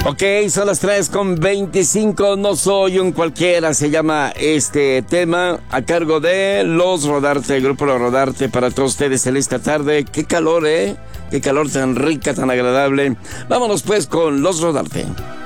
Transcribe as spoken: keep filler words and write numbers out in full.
Ok, son las tres con veinticinco. No soy un cualquiera, se llama este tema, a cargo de Los Rodarte, el grupo Los Rodarte, para todos ustedes en esta tarde. Qué calor, ¿eh? Qué calor tan rica, tan agradable. Vámonos pues con Los Rodarte.